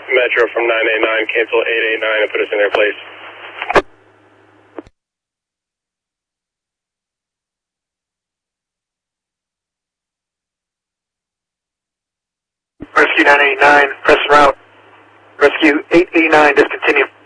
Metro from 989, cancel 889 and put us in their place. Rescue 989, press route. Rescue 889, discontinue.